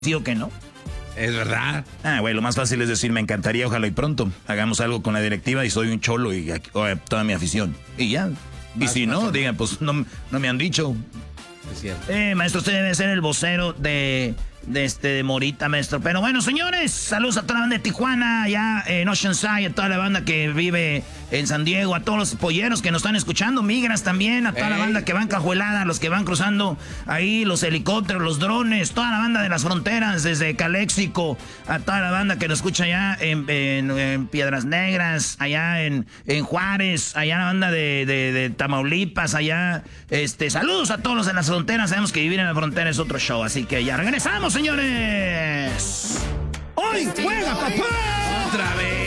¿Sí o qué no? Es verdad. Güey, lo más fácil es decir, me encantaría, ojalá y pronto hagamos algo con la directiva y soy un cholo y toda mi afición. Y ya. Y si no, digan, pues no me han dicho. Es cierto. Maestro, usted debe ser el vocero de Morita, maestro. Pero bueno, señores, saludos a toda la banda de Tijuana, allá en Oceanside, a toda la banda que vive en San Diego, a todos los polleros que nos están escuchando, migras también, a toda la banda que van cajuelada, los que van cruzando ahí, los helicópteros, los drones, toda la banda de las fronteras, desde Caléxico, a toda la banda que nos escucha allá en Piedras Negras, allá en Juárez, allá la banda de Tamaulipas, allá, saludos a todos los de las fronteras, sabemos que vivir en la frontera es otro show, así que ya regresamos, señores. ¡Hoy juega papá! ¡Otra vez!